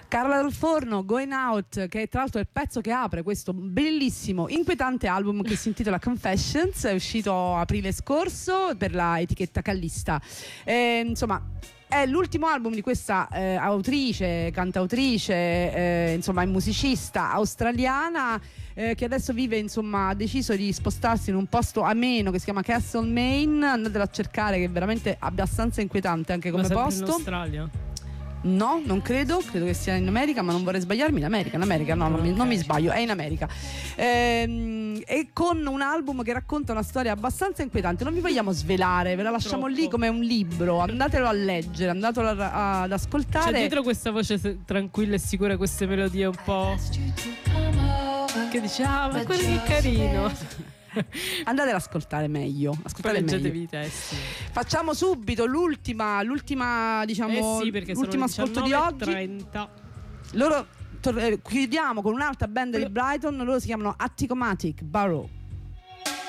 Carla Dal Forno, Going Out, che tra l'altro è il pezzo che apre questo bellissimo, inquietante album che si intitola Confessions, è uscito aprile scorso per la etichetta Callista. Insomma, è l'ultimo album di questa autrice, cantautrice, insomma è musicista australiana, che adesso vive, insomma, ha deciso di spostarsi in un posto ameno che si chiama Castlemaine. Andatelo a cercare, che è veramente abbastanza inquietante anche come posto. In Australia? No, non credo che sia in America, ma non vorrei sbagliarmi. In America, no, non mi sbaglio, è in America. E con un album che racconta una storia abbastanza inquietante. Non vi vogliamo svelare, ve la lasciamo lì come un libro. Andatelo a leggere, andatelo ad ascoltare. C'è dietro questa voce tranquilla e sicura, queste melodie un po' che dice: ah, ma quello che carino. Andate ad ascoltare meglio. Leggetevi i testi. Facciamo subito l'ultima diciamo, sì, perché l'ultimo ascolto di oggi. 30. Loro chiudiamo con un'altra band di Brighton. Loro si chiamano Atticomatic Baroque.